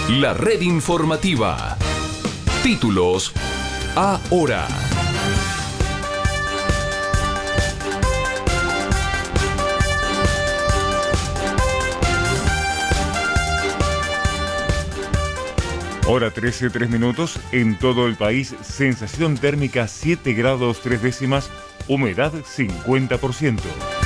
La red informativa. Títulos ahora. Hora 13, 3 minutos. En todo el país, sensación térmica 7 grados 3 décimas, humedad 50%.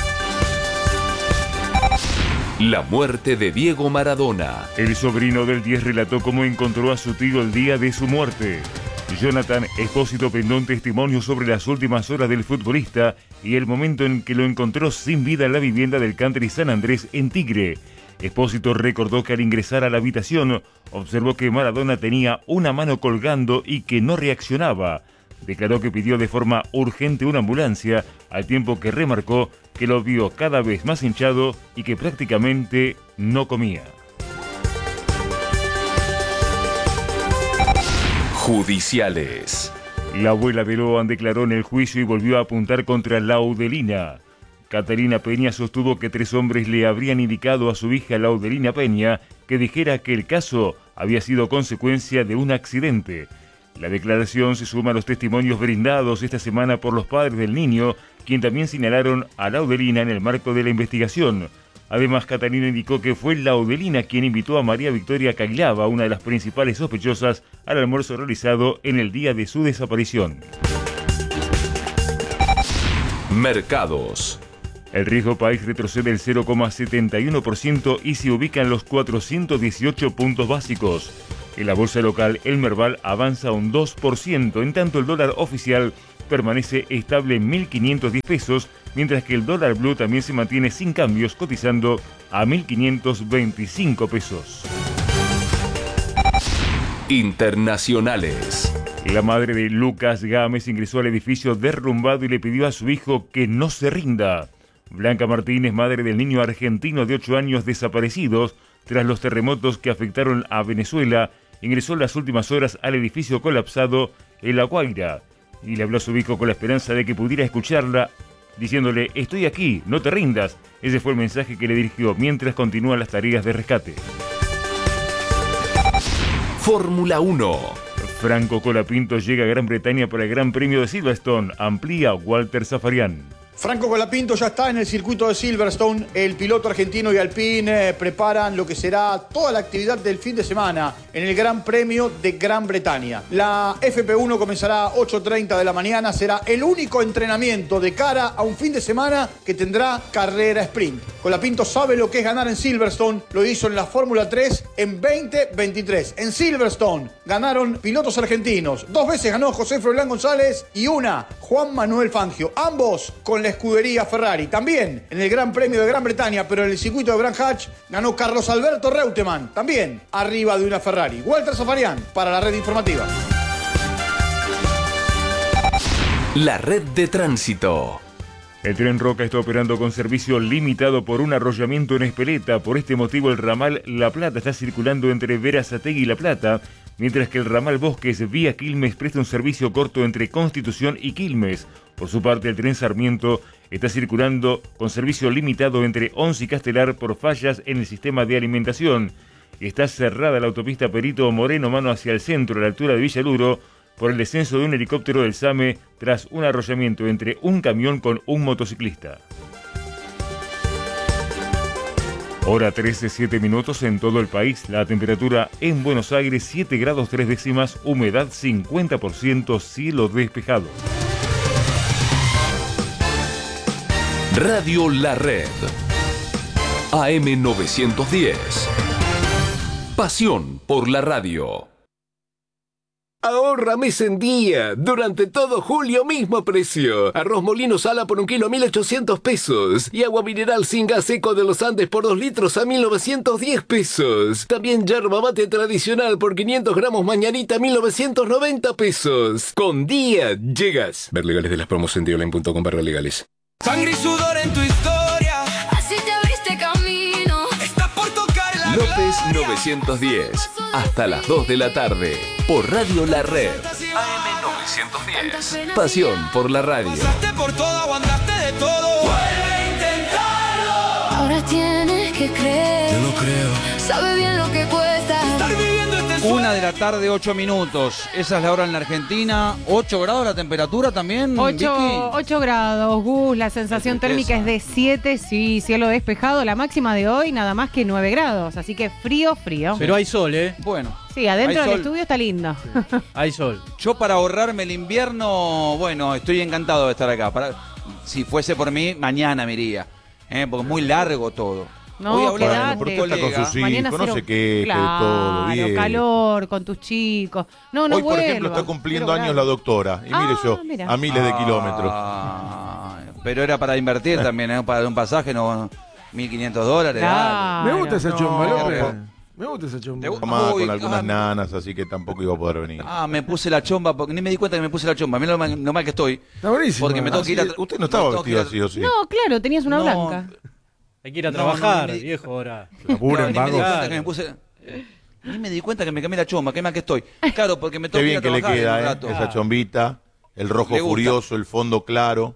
La muerte de Diego Maradona. El sobrino del 10 relató cómo encontró a su tío el día de su muerte. Jonathan Espósito brindó un testimonio sobre las últimas horas del futbolista y el momento en que lo encontró sin vida en la vivienda del Country San Andrés en Tigre. Espósito recordó que al ingresar a la habitación observó que Maradona tenía una mano colgando y que no reaccionaba. Declaró que pidió de forma urgente una ambulancia, al tiempo que remarcó que lo vio cada vez más hinchado y que prácticamente no comía. Judiciales. La abuela de Loan declaró en el juicio y volvió a apuntar contra Laudelina. Catalina Peña sostuvo que 3 hombres le habrían indicado a su hija Laudelina Peña que dijera que el caso había sido consecuencia de un accidente. La declaración se suma a los testimonios brindados esta semana por los padres del niño, quien también señalaron a Laudelina en el marco de la investigación. Además, Catalina indicó que fue Laudelina quien invitó a María Victoria Cailaba, una de las principales sospechosas, al almuerzo realizado en el día de su desaparición. Mercados. El riesgo país retrocede el 0,71% y se ubica en los 418 puntos básicos. En la bolsa local, el Merval avanza un 2%, en tanto el dólar oficial permanece estable en 1.510 pesos, mientras que el dólar blue también se mantiene sin cambios, cotizando a 1.525 pesos. Internacionales. La madre de Lucas Gámez ingresó al edificio derrumbado y le pidió a su hijo que no se rinda. Blanca Martínez, madre del niño argentino de 8 años desaparecidos tras los terremotos que afectaron a Venezuela, ingresó en las últimas horas al edificio colapsado en La Guaira y le habló a su hijo con la esperanza de que pudiera escucharla, diciéndole: estoy aquí, no te rindas. Ese fue el mensaje que le dirigió mientras continúan las tareas de rescate. Fórmula 1. Franco Colapinto llega a Gran Bretaña para el Gran Premio de Silverstone, amplía Walter Zafarian. Franco Colapinto ya está en el circuito de Silverstone. El piloto argentino y Alpine preparan lo que será toda la actividad del fin de semana en el Gran Premio de Gran Bretaña. La FP1 comenzará a 8:30 de la mañana. Será el único entrenamiento de cara a un fin de semana que tendrá carrera sprint. Colapinto sabe lo que es ganar en Silverstone. Lo hizo en la Fórmula 3 en 2023. En Silverstone ganaron pilotos argentinos. 2 veces ganó José Froilán González y una Juan Manuel Fangio. Ambos con la escudería Ferrari. También en el Gran Premio de Gran Bretaña, pero en el circuito de Brands Hatch, ganó Carlos Alberto Reutemann, también arriba de una Ferrari. Walter Zafarian para la red informativa. La red de tránsito. El tren Roca está operando con servicio limitado por un arrollamiento en Espeleta. Por este motivo, el ramal La Plata está circulando entre Berazategui y La Plata, mientras que el ramal Bosques vía Quilmes presta un servicio corto entre Constitución y Quilmes. Por su parte, el tren Sarmiento está circulando con servicio limitado entre Once y Castelar por fallas en el sistema de alimentación. Está cerrada la autopista Perito Moreno Mano hacia el centro, a la altura de Villaluro, por el descenso de un helicóptero del SAME tras un arrollamiento entre un camión con un motociclista. Hora 13, 7 minutos en todo el país. La temperatura en Buenos Aires 7 grados 3 décimas, humedad 50%, cielo despejado. Radio La Red. AM 910. Pasión por la radio. Ahorra mes en día. Durante todo julio, mismo precio. Arroz molino sala por 1 kilo a 1.800 pesos. Y agua mineral sin gas seco de los Andes por 2 litros a 1.910 pesos. También yerba mate tradicional por 500 gramos mañanita a 1.990 pesos. Con día llegas. Ver legales de las promos en dioline.com/legales. Sangre y sudor en tu historia. Así te abriste camino. Está por tocar la López gloria. 910. Hasta las 2 de la tarde. Por Radio La Red. AM 910. Pasión por la radio. Pasaste por todo, aguantaste de todo. Vuelve a intentarlo. Ahora tienes que creer. Yo no creo. Sabe bien lo que cuesta. Estar viviendo la tarde, 8 minutos. Esa es la hora en la Argentina. 8 grados la temperatura también, Vicky. 8 grados, Gus. La sensación térmica es de 7, sí, cielo despejado. La máxima de hoy nada más que 9 grados. Así que frío. Pero hay sol, ¿eh? Bueno. Sí, adentro hay del sol. estudio está lindo. Sí. Hay sol. Yo para ahorrarme el invierno, bueno, estoy encantado de estar acá. Si fuese por mí, mañana me iría. Porque es muy largo todo. No, Hoy hablaba quedate. con porque un está con colega. sus hijos, Mañana no cero- se queje, claro, todo bien. calor con tus chicos. No Hoy, por ejemplo, vuelvas. está cumpliendo Quiero años volar. la doctora. Y mire yo, mira. a miles de kilómetros. Pero era para invertir también, para dar un pasaje, no $1.500. Claro. Me gusta esa No, chomba, López. por- Me gusta esa chomba. Mamá Uy, con algunas nanas, así que tampoco iba a poder venir. Me puse la chomba, porque ni me di cuenta que me puse la chomba. Mira lo mal que estoy. Está buenísimo. Porque me tengo que ir a... Usted no estaba me tengo que ir vestido a- así, ¿o sí? No, claro, tenías una No. blanca. Hay que ir a No, trabajar, no, viejo, ahora. Laburen, Claro, ni me di vagos. cuenta que me puse... Ni me di cuenta que me cambié la chomba, qué mal que estoy. Claro, porque me Qué tengo que ir bien a que le trabajar en un queda, rato. esa chombita, el rojo Le gusta. furioso, el fondo claro.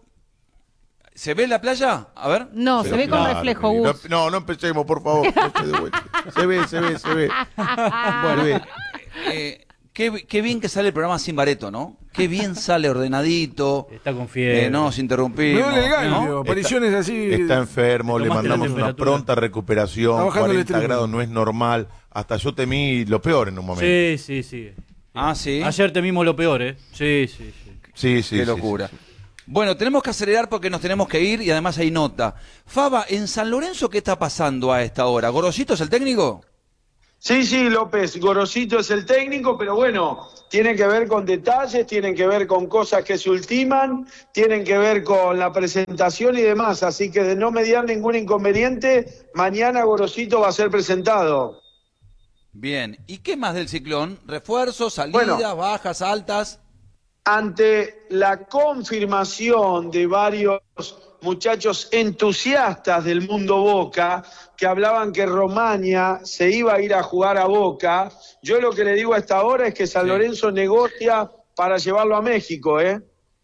¿Se ve la playa? A ver. No, Pero se ve con claro, reflejo, querido. Gus. No empecemos, por favor. No se dé vuelta. Se ve. Bueno, Se ve. qué bien que sale el programa sin bareto, ¿no? Qué bien sale ordenadito. Está con fiebre. No nos interrumpimos. Me duele el gallo, ¿no? apariciones así. Está enfermo, le tomaste la mandamos una temperatura. pronta recuperación. Está bajando el 40 estrés. grados no es normal. Hasta yo temí lo peor en un momento. Sí. Sí. Ayer temimos lo peor, ¿eh? Sí. Sí. Qué locura. Bueno, tenemos que acelerar porque nos tenemos que ir y además hay nota. Faba, en San Lorenzo, ¿qué está pasando a esta hora? ¿Gorosito es el técnico? Sí, López, Gorosito es el técnico, pero bueno, tiene que ver con detalles, tienen que ver con cosas que se ultiman, tienen que ver con la presentación y demás, así que de no mediar ningún inconveniente, mañana Gorosito va a ser presentado. Bien. ¿Y qué más del ciclón? ¿Refuerzos, salidas, Bueno. bajas, altas? Ante la confirmación de varios muchachos entusiastas del mundo Boca, que hablaban que Romaña se iba a ir a jugar a Boca, yo lo que le digo a esta hora es que San Lorenzo negocia para llevarlo a México, ¿eh?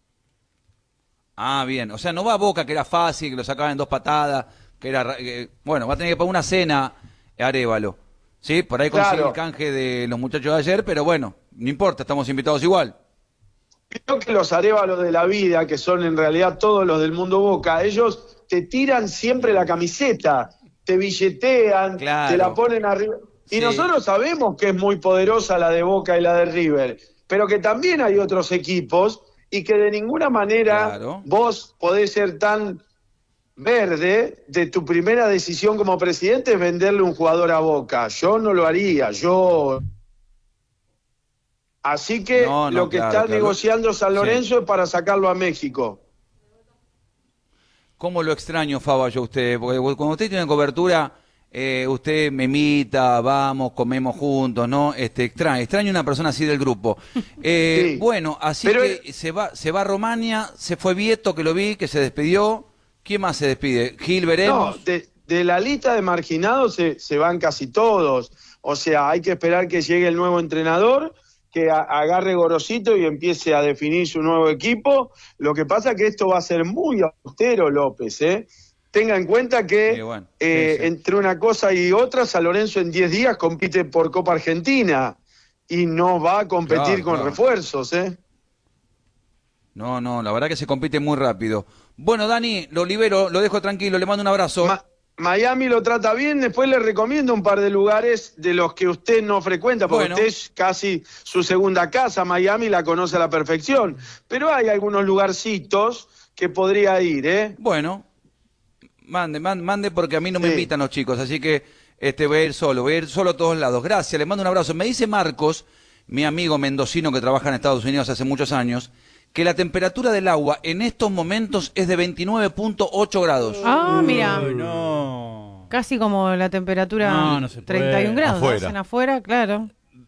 Bien. O sea, no va a Boca, que era fácil, que lo sacaban en 2 patadas, que era... bueno, va a tener que pagar una cena Arévalo. Sí, por ahí consigue Claro. el canje de los muchachos de ayer, pero bueno, no importa, estamos invitados igual. Creo que los arévalos de la vida, que son en realidad todos los del mundo Boca, ellos te tiran siempre la camiseta, te billetean, Claro. te la ponen arriba. Y Sí. nosotros sabemos que es muy poderosa la de Boca y la de River, pero que también hay otros equipos y que de ninguna manera Claro. vos podés ser tan verde de tu primera decisión como presidente es venderle un jugador a Boca. Yo no lo haría, Así que No, lo que claro, está claro. negociando San Sí. Lorenzo es para sacarlo a México. ¿Cómo lo extraño, Faba, yo a usted? Porque cuando usted tiene cobertura, usted me imita, vamos, comemos juntos, ¿no? Extraño una persona así del grupo. Sí. Bueno, así Pero que se va a Romania, se fue Vieto, que lo vi, que se despidió. ¿Quién más se despide? Gil, No, veremos. de la lista de marginados se van casi todos. O sea, hay que esperar que llegue el nuevo entrenador, que agarre Gorosito y empiece a definir su nuevo equipo. Lo que pasa es que esto va a ser muy austero, López, ¿eh? Tenga en cuenta que Sí, bueno, sí. entre una cosa y otra, San Lorenzo en 10 días compite por Copa Argentina y no va a competir Claro, con claro. refuerzos, ¿eh? No, la verdad que se compite muy rápido. Bueno, Dani, lo libero, lo dejo tranquilo, le mando un abrazo. Miami lo trata bien, después le recomiendo un par de lugares de los que usted no frecuenta, porque Bueno. usted es casi su segunda casa, Miami la conoce a la perfección, pero hay algunos lugarcitos que podría ir, ¿eh? Bueno, mande porque a mí no me Sí. invitan los chicos, así que voy a ir solo a todos lados. Gracias, le mando un abrazo. Me dice Marcos, mi amigo mendocino que trabaja en Estados Unidos hace muchos años, que la temperatura del agua en estos momentos es de 29.8 grados. Mira. No. Casi como la temperatura No se puede. 31 grados. Afuera. Hacen afuera, claro.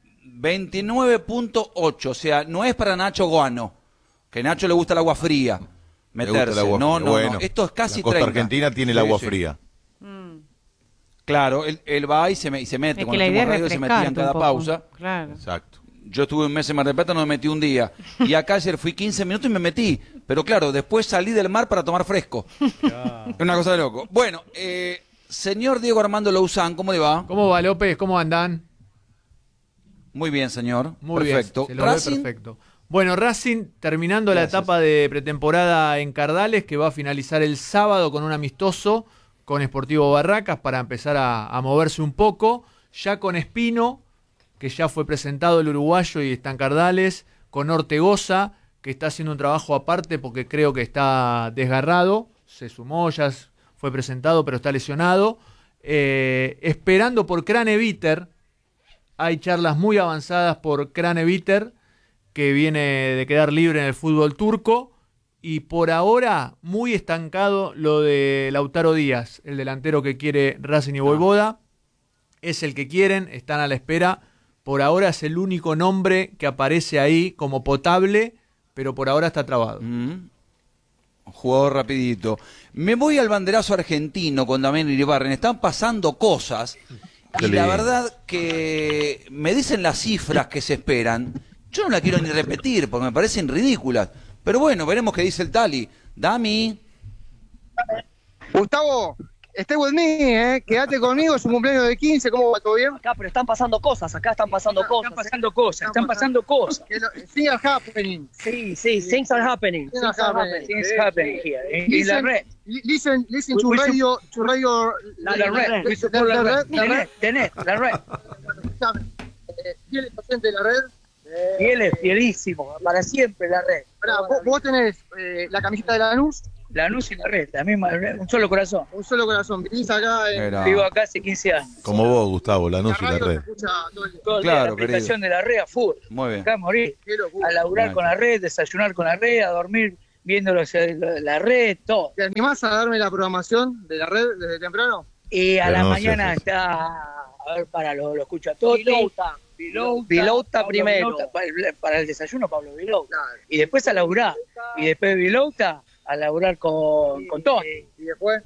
29.8, o sea, no es para Nacho Guano, que a Nacho le gusta el agua fría, Le meterse. gusta el agua no, fría. no, Bueno, no, esto es casi la costa 30. argentina tiene el Sí, agua sí. fría. Claro, él va y se mete. Es Cuando que la idea es hacemos radio se metía en refrescarte un cada poco. pausa. Claro. Exacto. Yo estuve un mes en Mar del Plata, no me metí un día. Y acá ayer fui 15 minutos y me metí. Pero claro, después salí del mar para tomar fresco. Es una cosa de loco. Bueno, señor Diego Armando Louzán, ¿cómo le va? ¿Cómo va, López? ¿Cómo andan? Muy bien, señor. Muy Perfecto. bien, se lo ve Racing. perfecto. Bueno, Racing terminando la etapa de pretemporada en Cardales, que va a finalizar el sábado con un amistoso con Sportivo Barracas para empezar a moverse un poco. Ya con Espino, que ya fue presentado el uruguayo y está en Cardales, con Ortegoza, que está haciendo un trabajo aparte porque creo que está desgarrado, se sumó, ya fue presentado, pero está lesionado. Esperando por Craneviter, hay charlas muy avanzadas por Craneviter, que viene de quedar libre en el fútbol turco, y por ahora muy estancado lo de Lautaro Díaz, el delantero que quiere Racing y Voivoda, es el que quieren, están a la espera. Por ahora es el único nombre que aparece ahí como potable, pero por ahora está trabado. Jugador rapidito. Me voy al banderazo argentino con Damián Iribarren. Están pasando cosas y la verdad que me dicen las cifras que se esperan. Yo no la quiero ni repetir porque me parecen ridículas. Pero bueno, veremos qué dice el Tali. Dami. Gustavo, stay with me, quédate conmigo, es un cumpleaños de 15, ¿cómo va? ¿Todo bien? Acá, pero están pasando cosas, acá están pasando cosas. Están pasando cosas. Things are happening. Sí, things are happening. Things are happening here. En la red. Listen to radio, la red. La red. Fiel paciente de la red. Fielísimo, para siempre la red. ¿Vos tenés la camiseta de Lanús? Lanús y la red, la misma, un solo corazón. Un solo corazón. Vivís acá vivo acá hace 15 años. Como vos, Gustavo, Lanús y la red. Todo el día, la aplicación de la red a full. Muy bien. Acá a morir. A laburar con la red, desayunar con la red, a dormir viendo la red, todo. ¿Te animás a darme la programación de la red desde temprano? Y a la mañana está, a ver, lo escucho a todos. Vilouta primero. Para el desayuno, Pablo Vilouta. Y después a laburar. Y después Vilouta a laburar con Tony. Y después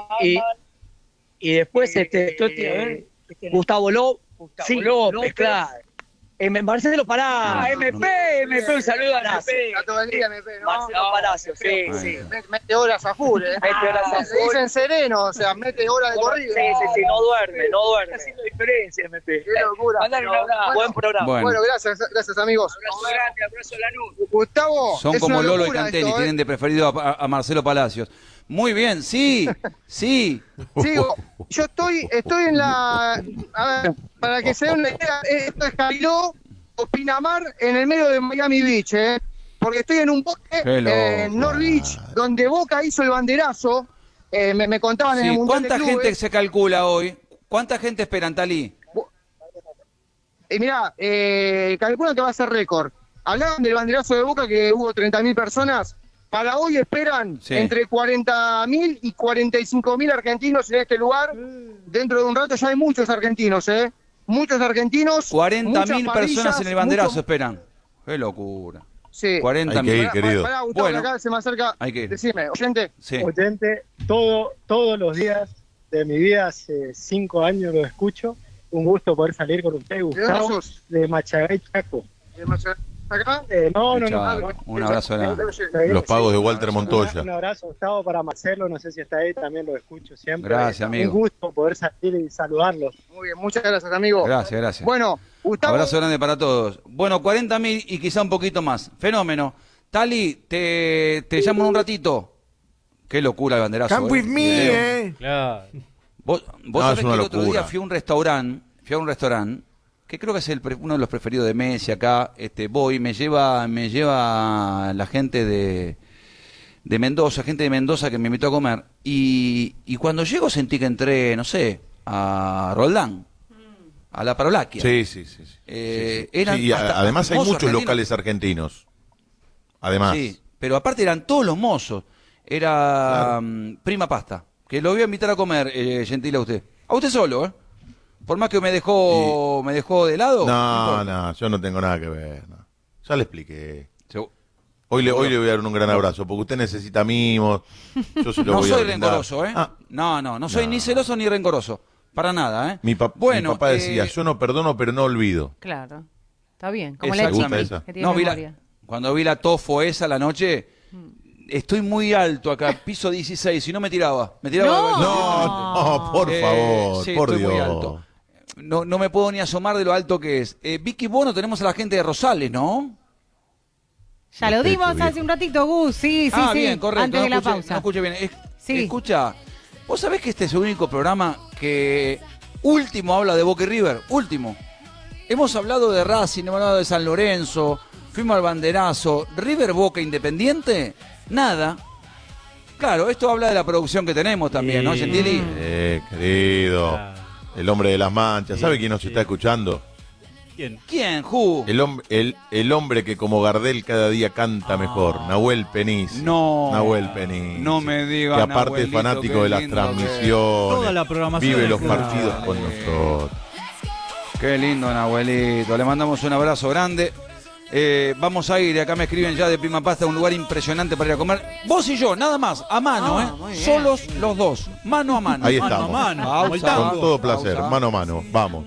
y después Gustavo López, claro. Marcelo Pará, MP, un saludo a MP. A todo el día MP, ¿no? Marcelo Palacio, sí. Mete horas a full, Se dicen sereno, o sea, mete horas de corrido. Sí, no duerme. Está haciendo diferencia, MP. Qué locura. Mandale un abrazo. Buen programa. Bueno, gracias amigos. Abrazo grande, abrazo a Lanús. Gustavo, son como Lolo y Cantelli, tienen de preferido a Marcelo Palacios. Muy bien, sí. Sigo. Yo estoy en la... A ver, para que se den una idea, esto es Cariló o Pinamar en el medio de Miami Beach, porque estoy en un bosque en North Beach, donde Boca hizo el banderazo. Me contaban en el Mundial de ¿Cuánta Clubes. gente se calcula hoy? ¿Cuánta gente esperan, Talí? Mirá, calculan que va a ser récord. Hablaban del banderazo de Boca, que hubo 30.000 personas. Para hoy esperan entre 40.000 y 45.000 argentinos en este lugar. Dentro de un rato ya hay muchos argentinos, Muchos argentinos. 40.000 personas en el banderazo esperan. Qué locura. Sí. 40.000. Hay que ir, querido. Pará, Gustavo, Bueno, acá se me acerca. hay que ir. Decime, oyente. Sí. Oyente, todos los días de mi vida, hace 5 años lo escucho. Un gusto poder salir con usted, Gustavo, de Machagay, Chaco. ¿De Machagay acá? No. Un abrazo. Los pagos de Walter Montoya. Un abrazo, Gustavo, para Marcelo, no sé si está ahí, también lo escucho siempre. Gracias, amigo. Un gusto poder salir y saludarlos. Muy bien, muchas gracias, amigo. Gracias. Bueno, Gustavo. Abrazo grande para todos. Bueno, 40.000 y quizá un poquito más. Fenómeno. Tali, te llamo en un ratito. Qué locura el banderazo. Come with me, Claro. Vos sabés es que una el otro día locura. fui a un restaurante que creo que es uno de los preferidos de Messi acá. Voy, me lleva la gente de Mendoza, que me invitó a comer. Y cuando llego sentí que entré, no sé, a Roldán, a la Parolaquia. Sí. Eran Y hasta además hay mozos muchos argentinos. locales argentinos. Además. Sí, pero aparte eran todos los mozos. Era Prima Pasta, que lo voy a invitar a comer, Gentile, a usted. A usted solo, Por más que me dejó de lado. No, yo no tengo nada que ver. No. Ya le expliqué. Hoy le voy a dar un gran abrazo, porque usted necesita mimos. Yo se lo No voy a soy brindar. rencoroso, No soy ni celoso ni rencoroso. Para nada, Mi papá decía, yo no perdono, pero no olvido. Claro. Está bien. Como la Exactamente. chica, que tiene No, memoria. cuando vi la tofo esa la noche, estoy muy alto acá, piso 16, si no me tiraba. No, por favor, sí, por estoy Dios. muy alto. no me puedo ni asomar de lo alto que es. Vicky Bono, tenemos a la gente de Rosales, ¿no? Ya lo dimos hace un ratito, Gus. Sí. Bien, correcto. Antes de la escuché, pausa. No escuché bien. Sí. Escucha, vos sabés que este es el único programa que último habla de Boca y River. Último. Hemos hablado de Racing, hemos hablado de San Lorenzo, fuimos al banderazo. River, Boca, Independiente, nada. Claro, esto habla de la producción que tenemos también, ¿no, Gentili? Querido. El hombre de las manchas. ¿Sabe quién nos está escuchando? ¿Quién? ¿Who? El hombre que como Gardel cada día canta mejor. Nahuel Penici. No. Nahuel Penici. No me digas, que aparte es Nahuelito, fanático de las lindo transmisiones. Toda la programación Vive es los claro. partidos con nosotros. Qué lindo, Nahuelito. Le mandamos un abrazo grande. Vamos a ir, acá me escriben ya de Prima Pasta, un lugar impresionante para ir a comer. Vos y yo, nada más, a mano, solos los dos, mano a mano. Ahí estamos. Mano a mano, Pausa. Con todo placer, mano a mano. Vamos.